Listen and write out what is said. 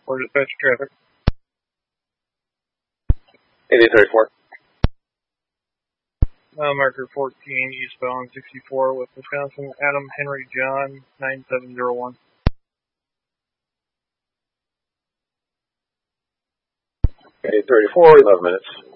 for dispatch traffic. 8834. Marker 14, eastbound 64 with Wisconsin, Adam Henry John, 9701. 8834, 11 minutes.